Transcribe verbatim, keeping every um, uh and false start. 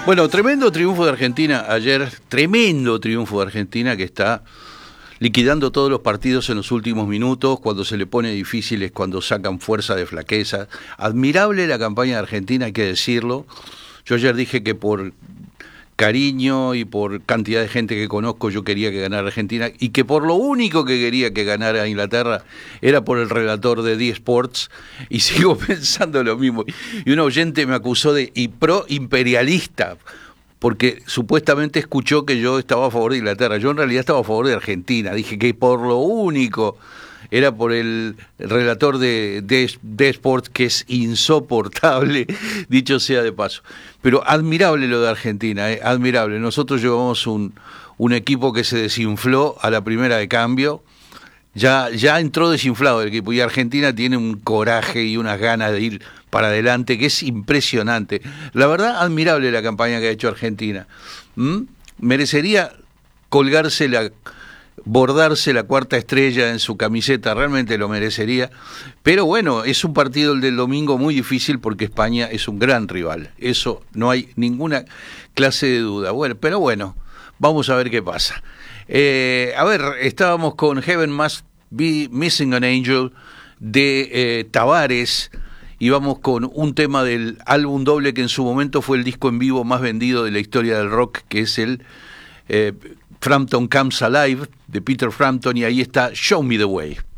Bueno, tremendo triunfo de Argentina ayer, tremendo triunfo de Argentina que está liquidando todos los partidos en los últimos minutos, cuando se le pone difícil es cuando sacan fuerza de flaqueza. Admirable la campaña de Argentina, hay que decirlo. Yo ayer dije que por cariño y por cantidad de gente que conozco yo quería que ganara Argentina y que por lo único que quería que ganara Inglaterra era por el relator de D Sports, y sigo pensando lo mismo. Y un oyente me acusó de y pro imperialista porque supuestamente escuchó que yo estaba a favor de Inglaterra. Yo en realidad estaba a favor de Argentina. Dije que por lo único era por el relator de, de, de Sports, que es insoportable, dicho sea de paso. Pero admirable lo de Argentina, eh, admirable. Nosotros llevamos un, un equipo que se desinfló a la primera de cambio. Ya, ya entró desinflado el equipo, y Argentina tiene un coraje y unas ganas de ir para adelante que es impresionante. La verdad, admirable la campaña que ha hecho Argentina. ¿Mm? Merecería colgarse la... bordarse la cuarta estrella en su camiseta, realmente lo merecería, pero bueno, es un partido el del domingo muy difícil porque España es un gran rival, eso no hay ninguna clase de duda. Bueno, pero bueno, vamos a ver qué pasa. Eh, a ver, estábamos con Heaven Must Be Missing an Angel de eh, Tavares, y vamos con un tema del álbum doble que en su momento fue el disco en vivo más vendido de la historia del rock, que es el eh, Frampton Comes Alive, de Peter Frampton, y ahí está Show Me the Way.